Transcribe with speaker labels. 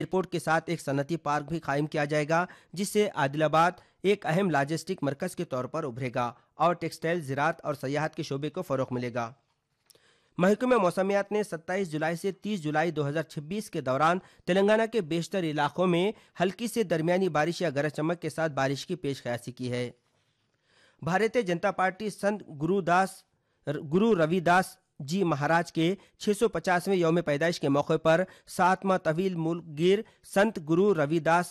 Speaker 1: Airport के साथ एक सनती पार्क भी कायम किया जाएगा, जिससे आदिलाबाद एक अहम लॉजिस्टिक मरकज के तौर पर उभरेगा और टेक्सटाइल, ज़राअत और सयाहत के शोबे को फ़रोग़ मिलेगा। महकमे मौसमियात ने 27 जुलाई से 30 जुलाई 2026 के दौरान तेलंगाना के बेशतर इलाकों में हल्की से दरमियानी बारिश या गरज चमक के साथ बारिश की पेशकयासी की है। भारतीय जनता पार्टी संत गुरु रविदास जी महाराज के 650वें यौम पैदाइश के मौके पर 7वां तवील मुल्कगीर संत गुरु रविदास